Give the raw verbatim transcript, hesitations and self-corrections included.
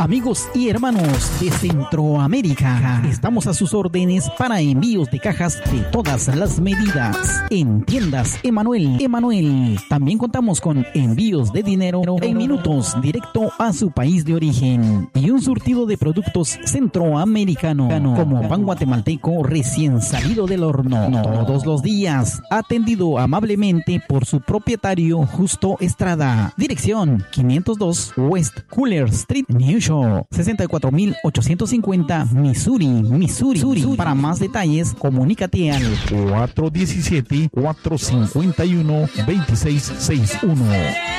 Amigos y hermanos de Centroamérica, estamos a sus órdenes para envíos de cajas de todas las medidas en tiendas Emanuel. Emanuel. También contamos con envíos de dinero en minutos directo a su país de origen y un surtido de productos centroamericanos como pan guatemalteco recién salido del horno todos los días, atendido amablemente por su propietario Justo Estrada. Dirección quinientos dos West Cooler Street, New York, sesenta y cuatro mil ochocientos cincuenta, Missouri, Missouri. Para más detalles, comunícate al cuatro uno siete, cuatro cinco uno, dos seis seis uno.